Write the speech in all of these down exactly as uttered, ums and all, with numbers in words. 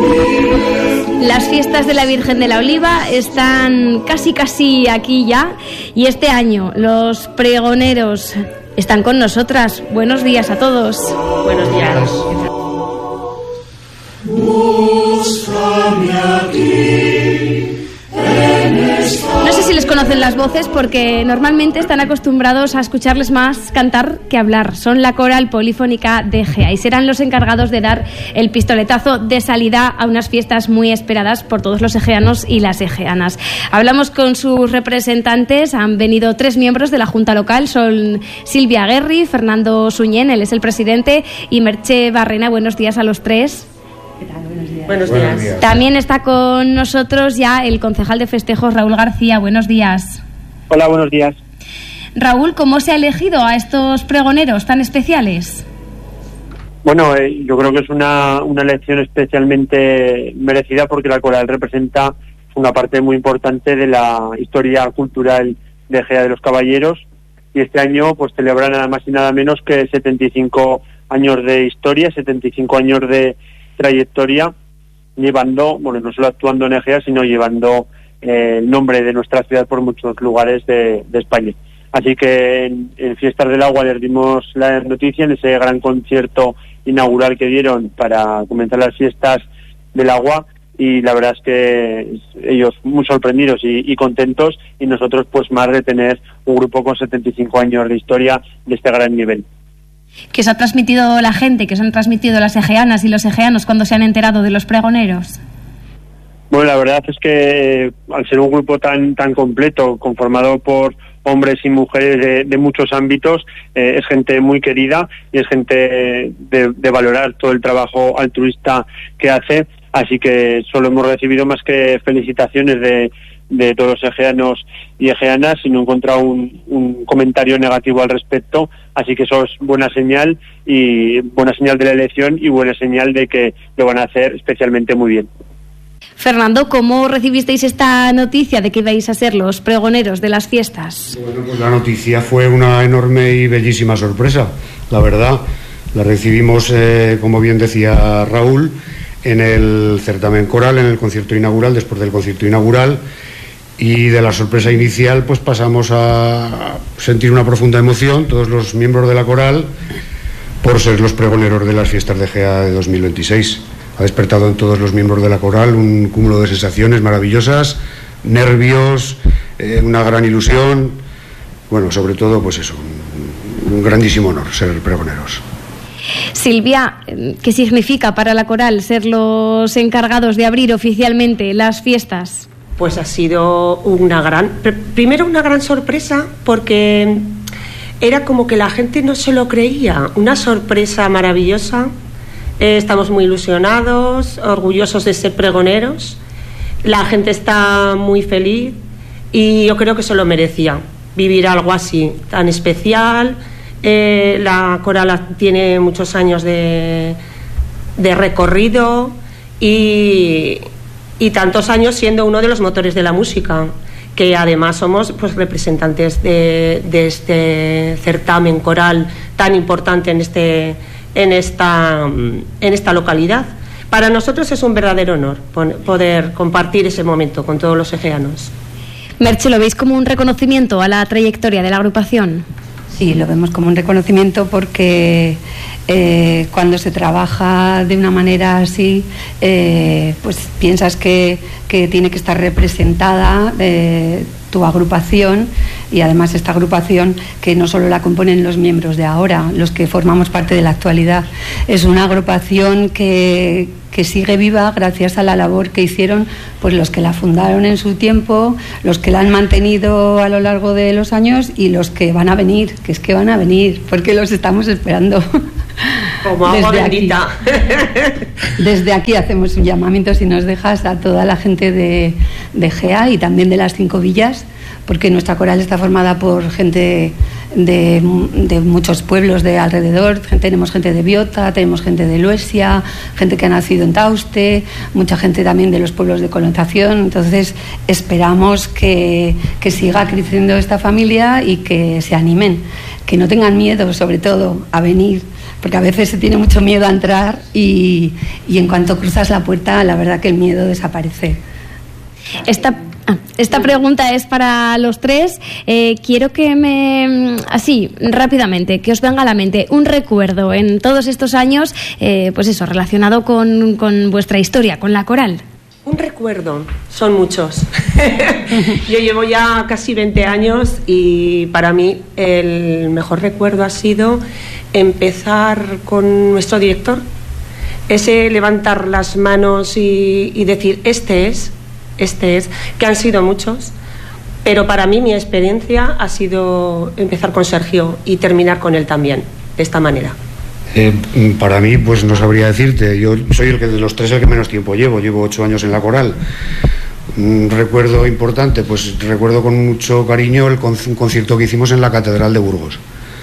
Las fiestas de la Virgen de la Oliva están casi casi aquí ya, y este año los pregoneros están con nosotras. Buenos días a todos. Buenos días. Búscame aquí. No sé si les conocen las voces, porque normalmente están acostumbrados a escucharles más cantar que hablar. Son la coral polifónica de Egea y serán los encargados de dar el pistoletazo de salida a unas fiestas muy esperadas por todos los egeanos y las egeanas. Hablamos con sus representantes. Han venido tres miembros de la Junta Local. Son Silvia Guerri, Fernando Suñén, él es el presidente, y Merche Barrena. Buenos días a los tres. ¿Qué tal? Buenos días. Buenos días. Buenos días. También está con nosotros ya el concejal de festejos, Raúl García. Buenos días. Hola, buenos días. Raúl, ¿cómo se ha elegido a estos pregoneros tan especiales? Bueno, eh, yo creo que es una, una elección especialmente merecida, porque la coral representa una parte muy importante de la historia cultural de Egea de los Caballeros, y este año pues celebra nada más y nada menos que setenta y cinco años de historia, setenta y cinco años de trayectoria, llevando, bueno, no solo actuando en Egea, sino llevando eh, el nombre de nuestra ciudad por muchos lugares de, de España. Así que en, en Fiestas del Agua les dimos la noticia en ese gran concierto inaugural que dieron para comenzar las Fiestas del Agua, y la verdad es que ellos muy sorprendidos y, y contentos, y nosotros pues más de tener un grupo con setenta y cinco años de historia de este gran nivel. ¿Qué os ha transmitido la gente, que os han transmitido las egeanas y los egeanos cuando se han enterado de los pregoneros? Bueno, la verdad es que al ser un grupo tan tan completo, conformado por hombres y mujeres de, de muchos ámbitos, eh, es gente muy querida y es gente de, de valorar todo el trabajo altruista que hace, así que solo hemos recibido más que felicitaciones de, de todos los egeanos y egeanas, y no he encontrado un, un comentario negativo al respecto, así que eso es buena señal, y buena señal de la elección y buena señal de que lo van a hacer especialmente muy bien. Fernando, ¿cómo recibisteis esta noticia de que ibais a ser los pregoneros de las fiestas? Bueno, pues la noticia fue una enorme y bellísima sorpresa, la verdad. La recibimos, eh, como bien decía Raúl, en el certamen coral, en el concierto inaugural, después del concierto inaugural, y de la sorpresa inicial pues pasamos a sentir una profunda emoción, todos los miembros de la coral, por ser los pregoneros de las Fiestas de Egea de dos mil veintiséis. Ha despertado en todos los miembros de la coral un cúmulo de sensaciones maravillosas, nervios, eh, una gran ilusión, bueno, sobre todo pues eso, un, un grandísimo honor ser pregoneros. Silvia, ¿qué significa para la coral ser los encargados de abrir oficialmente las fiestas? Pues ha sido una gran, primero una gran sorpresa, porque era como que la gente no se lo creía, una sorpresa maravillosa. Eh, estamos muy ilusionados, orgullosos de ser pregoneros, la gente está muy feliz y yo creo que se lo merecía, vivir algo así tan especial. Eh, la coral tiene muchos años de, de recorrido y, y tantos años siendo uno de los motores de la música, que además somos pues representantes de, de este certamen coral tan importante en este en esta en esta localidad. Para nosotros es un verdadero honor poder compartir ese momento con todos los egeanos. Merche, ¿lo veis como un reconocimiento a la trayectoria de la agrupación? Sí, lo vemos como un reconocimiento, porque eh, cuando se trabaja de una manera así, eh, pues piensas que, que tiene que estar representada eh, tu agrupación, y además esta agrupación que no solo la componen los miembros de ahora, los que formamos parte de la actualidad, es una agrupación que, que sigue viva gracias a la labor que hicieron pues los que la fundaron en su tiempo, los que la han mantenido a lo largo de los años y los que van a venir, que es que van a venir, porque los estamos esperando. Como agua desde bendita. Aquí, desde aquí hacemos un llamamiento, si nos dejas, a toda la gente de, de Egea y también de las cinco villas, porque nuestra coral está formada por gente de, de muchos pueblos de alrededor. Tenemos gente de Biota, tenemos gente de Luesia, gente que ha nacido en Tauste, mucha gente también de los pueblos de connotación. Entonces esperamos que, que siga creciendo esta familia y que se animen, que no tengan miedo, sobre todo, a venir, porque a veces se tiene mucho miedo a entrar y, y en cuanto cruzas la puerta, la verdad que el miedo desaparece. Esta, esta pregunta es para los tres. Eh, quiero que me, así, rápidamente, que os venga a la mente un recuerdo en todos estos años, eh, pues eso, relacionado con, con vuestra historia, con la coral. Un recuerdo, son muchos. Yo llevo ya casi veinte años y para mí el mejor recuerdo ha sido empezar con nuestro director, ese levantar las manos y, y decir, este es, este es, que han sido muchos, pero para mí mi experiencia ha sido empezar con Sergio y terminar con él también, de esta manera. Eh, para mí, pues no sabría decirte. Yo soy el que de los tres el que menos tiempo llevo. Llevo ocho años en la coral. Un recuerdo importante, pues recuerdo con mucho cariño el con, un concierto que hicimos en la Catedral de Burgos,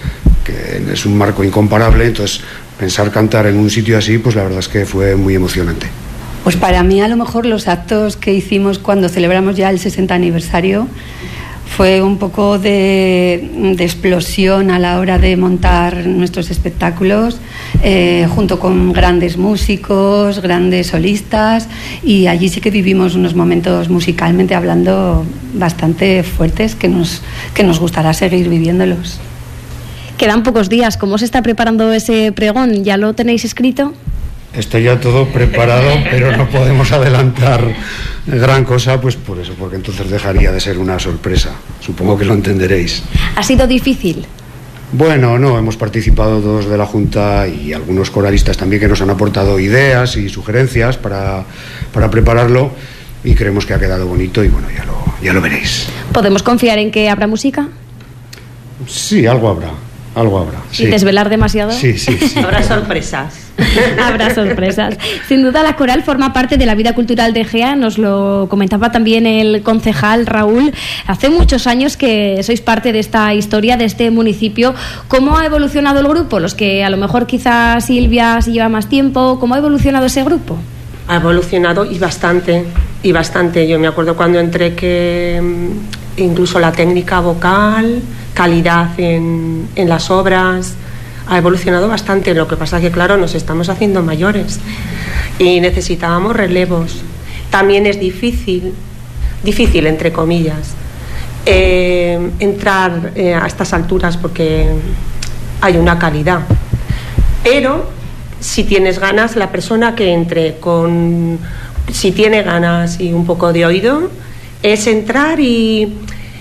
que es un marco incomparable. Entonces, pensar cantar en un sitio así, pues la verdad es que fue muy emocionante. Pues para mí, a lo mejor los actos que hicimos cuando celebramos ya el sesenta aniversario fue un poco de, de explosión a la hora de montar nuestros espectáculos, eh, junto con grandes músicos, grandes solistas, y allí sí que vivimos unos momentos musicalmente hablando bastante fuertes que nos, que nos gustará seguir viviéndolos. Quedan pocos días. ¿Cómo se está preparando ese pregón? ¿Ya lo tenéis escrito? Está ya todo preparado, pero no podemos adelantar gran cosa, pues por eso, porque entonces dejaría de ser una sorpresa. Supongo que lo entenderéis. ¿Ha sido difícil? Bueno, no, hemos participado todos de la Junta y algunos coralistas también que nos han aportado ideas y sugerencias para, para prepararlo, y creemos que ha quedado bonito y bueno, ya lo, ya lo veréis. ¿Podemos confiar en que habrá música? Sí, algo habrá. Algo habrá. ¿Y sí. desvelar demasiado? Sí, sí, sí. Habrá sorpresas. Habrá sorpresas. Sin duda la coral forma parte de la vida cultural de Egea, nos lo comentaba también el concejal Raúl. Hace muchos años que sois parte de esta historia, de este municipio. ¿Cómo ha evolucionado el grupo? Los que a lo mejor quizás Silvia si lleva más tiempo, ¿cómo ha evolucionado ese grupo? Ha evolucionado y bastante, y bastante. Yo me acuerdo cuando entré que incluso la técnica vocal, calidad en, en las obras, ha evolucionado bastante. Lo que pasa es que, claro, nos estamos haciendo mayores y necesitábamos relevos. También es difícil, difícil entre comillas, eh, entrar eh, a estas alturas porque hay una calidad. Pero si tienes ganas, la persona que entre con, si tiene ganas y un poco de oído, es entrar y,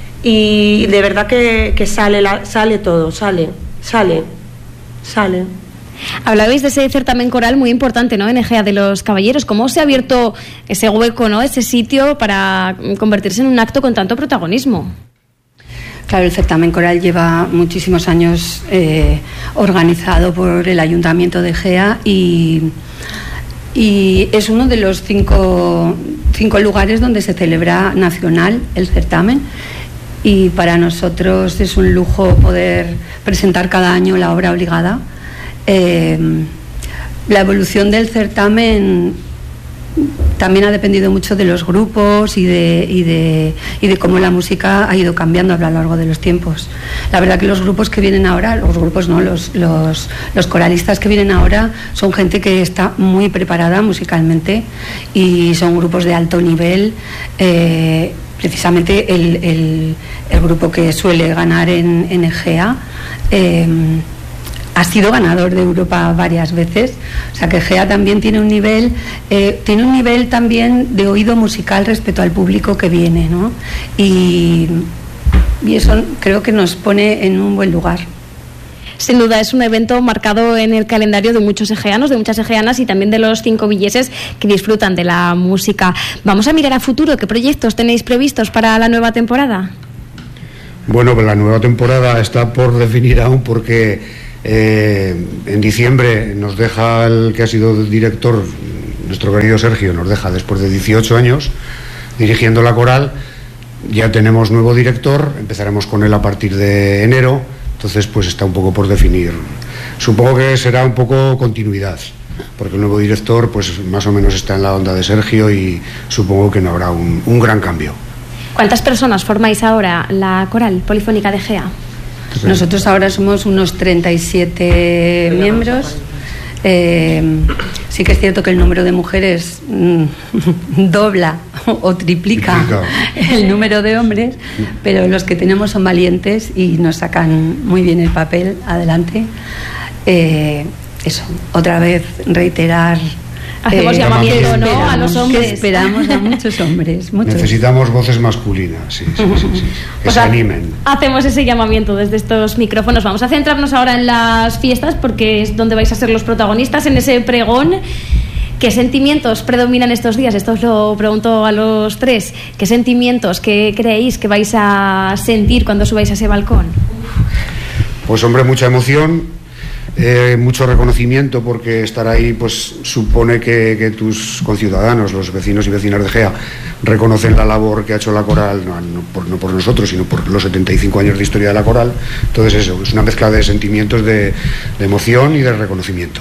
y de verdad que, que sale, la, sale todo, sale, sale, sale. Hablabais de ese certamen coral muy importante, ¿no?, en Egea de los Caballeros. ¿Cómo se ha abierto ese hueco, ¿no?, ese sitio para convertirse en un acto con tanto protagonismo? Claro, el certamen coral lleva muchísimos años eh, organizado por el Ayuntamiento de Egea y, y es uno de los cinco, cinco lugares donde se celebra nacional el certamen, y para nosotros es un lujo poder presentar cada año la obra obligada. Eh, la evolución del certamen también ha dependido mucho de los grupos y de, y de, y de cómo la música ha ido cambiando a lo largo de los tiempos. La verdad que los grupos que vienen ahora, los grupos no, los, los, los coralistas que vienen ahora son gente que está muy preparada musicalmente y son grupos de alto nivel. Eh, precisamente el, el, el grupo que suele ganar en, en Egea eh, ha sido ganador de Europa varias veces, o sea que Egea también tiene un nivel, eh, tiene un nivel también de oído musical respecto al público que viene, ¿no? Y, y eso creo que nos pone en un buen lugar. Sin duda es un evento marcado en el calendario de muchos egeanos, de muchas egeanas y también de los cinco villeses que disfrutan de la música. Vamos a mirar a futuro. ¿Qué proyectos tenéis previstos para la nueva temporada? Bueno, pues la nueva temporada está por definir aún porque Eh, en diciembre nos deja el que ha sido director, nuestro querido Sergio, nos deja después de dieciocho años dirigiendo la coral. Ya tenemos nuevo director, empezaremos con él a partir de enero, entonces pues está un poco por definir. Supongo que será un poco continuidad, porque el nuevo director pues más o menos está en la onda de Sergio y supongo que no habrá un, un gran cambio. ¿Cuántas personas formáis ahora la coral polifónica de Egea? Nosotros ahora somos unos treinta y siete miembros. Eh, sí que es cierto que el número de mujeres mmm, dobla o triplica, triplica el número de hombres, pero los que tenemos son valientes y nos sacan muy bien el papel adelante. Eh, eso, otra vez reiterar. Hacemos eh, llamamiento, ¿no?, a los hombres. Que esperamos a muchos hombres. Muchos. Necesitamos voces masculinas, sí, sí, sí, sí, que pues se animen. Hacemos ese llamamiento desde estos micrófonos. Vamos a centrarnos ahora en las fiestas, porque es donde vais a ser los protagonistas, en ese pregón. ¿Qué sentimientos predominan estos días? Esto os lo pregunto a los tres. ¿Qué sentimientos, qué creéis que vais a sentir cuando subáis a ese balcón? Pues hombre, mucha emoción. Eh, mucho reconocimiento, porque estar ahí pues supone que, que tus conciudadanos, los vecinos y vecinas de Gea, reconocen la labor que ha hecho la coral, no, no, por, no por nosotros, sino por los setenta y cinco años de historia de la coral. Entonces eso, es una mezcla de sentimientos de, de emoción y de reconocimiento.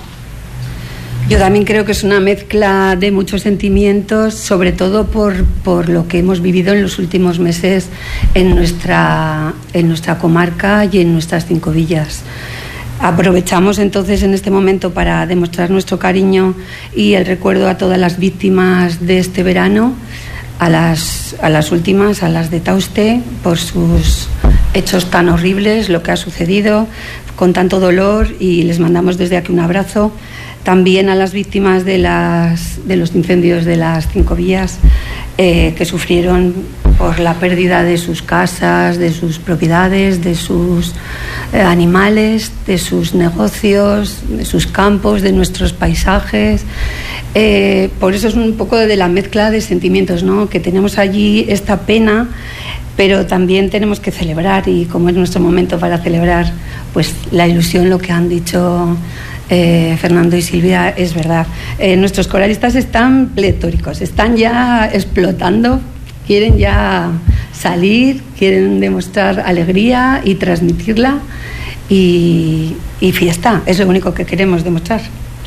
Yo también creo que es una mezcla de muchos sentimientos, sobre todo por, por lo que hemos vivido en los últimos meses en nuestra, en nuestra comarca y en nuestras cinco villas. Aprovechamos entonces en este momento para demostrar nuestro cariño y el recuerdo a todas las víctimas de este verano, a las, a las últimas, a las de Tauste, por sus hechos tan horribles, lo que ha sucedido, con tanto dolor, y les mandamos desde aquí un abrazo. También a las víctimas de, las, de los incendios de las cinco villas, eh, que sufrieron por la pérdida de sus casas, de sus propiedades, de sus eh, animales, de sus negocios, de sus campos, de nuestros paisajes. Eh, por eso es un poco de la mezcla de sentimientos, ¿no?, que tenemos allí esta pena, pero también tenemos que celebrar, y como es nuestro momento para celebrar, pues la ilusión, lo que han dicho Eh, Fernando y Silvia, es verdad. Eh, nuestros coralistas están pletóricos, están ya explotando, quieren ya salir, quieren demostrar alegría y transmitirla, y, y fiesta, es lo único que queremos demostrar.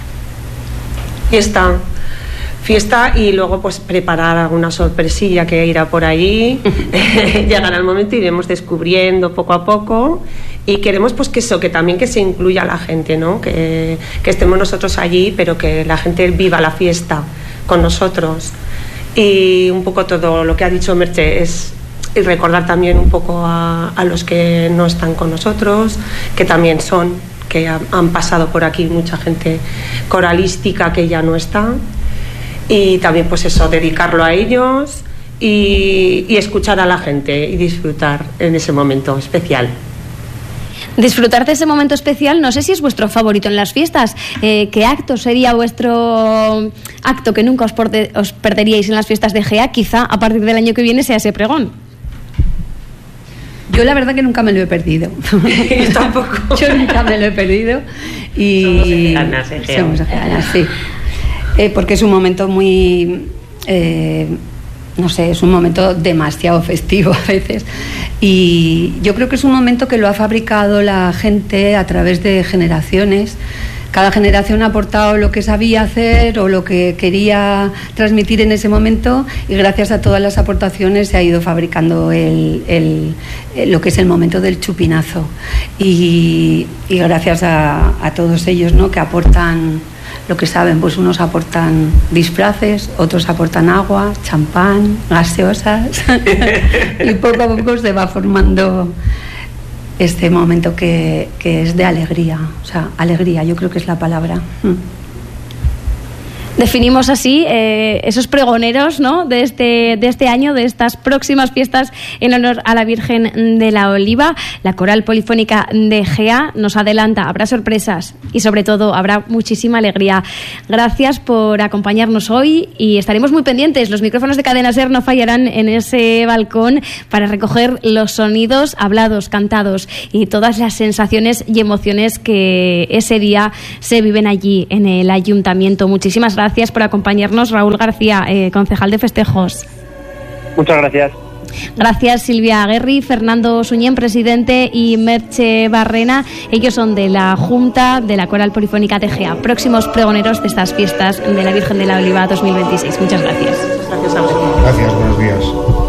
Fiesta, fiesta y luego pues preparar alguna sorpresilla que irá por ahí. Llegará el momento y iremos descubriendo poco a poco. Y queremos pues que eso, que también que se incluya a la gente, ¿no?, que, que estemos nosotros allí, pero que la gente viva la fiesta con nosotros. Y un poco todo lo que ha dicho Merche es, y recordar también un poco a, a los que no están con nosotros, que también son, que ha, han pasado por aquí mucha gente coralística que ya no está, y también pues eso, dedicarlo a ellos y, y escuchar a la gente y disfrutar en ese momento especial. Disfrutar de ese momento especial. No sé si es vuestro favorito en las fiestas. Eh, ¿Qué acto sería vuestro acto que nunca os, porde, os perderíais en las fiestas de Gea? Quizá a partir del año que viene sea ese pregón. Yo la verdad que nunca me lo he perdido. Yo tampoco. Yo nunca me lo he perdido. Y somos geanas, eh, Gea. Somos geanas, sí. Eh, porque es un momento muy... Eh, no sé, es un momento demasiado festivo a veces, y yo creo que es un momento que lo ha fabricado la gente a través de generaciones. Cada generación ha aportado lo que sabía hacer o lo que quería transmitir en ese momento, y gracias a todas las aportaciones se ha ido fabricando el, el, el, lo que es el momento del chupinazo, y, y gracias a, a todos ellos, ¿no?, que aportan lo que saben. Pues unos aportan disfraces, otros aportan agua, champán, gaseosas y poco a poco se va formando este momento que, que es de alegría. O sea, alegría, yo creo que es la palabra. Definimos así eh, esos pregoneros, ¿no?, de este, de este año, de estas próximas fiestas en honor a la Virgen de la Oliva. La Coral Polifónica de Gea nos adelanta, habrá sorpresas y sobre todo habrá muchísima alegría. Gracias por acompañarnos hoy, y estaremos muy pendientes. Los micrófonos de Cadena Ser no fallarán en ese balcón para recoger los sonidos hablados, cantados y todas las sensaciones y emociones que ese día se viven allí en el ayuntamiento. Muchísimas gracias. Gracias por acompañarnos, Raúl García, eh, concejal de festejos. Muchas gracias. Gracias, Silvia Aguerri, Fernando Suñén, presidente, y Merche Barrena. Ellos son de la Junta de la Coral Polifónica de Gea, próximos pregoneros de estas fiestas de la Virgen de la Oliva dos mil veintiséis. Muchas gracias. Gracias a vosotros. Gracias, buenos días.